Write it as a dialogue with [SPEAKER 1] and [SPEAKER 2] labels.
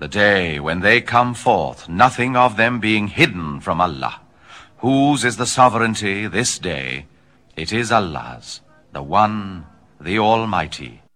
[SPEAKER 1] The day when they come forth, nothing of them being hidden from Allah. Whose is the sovereignty this day? It is Allah's, the One, the Almighty.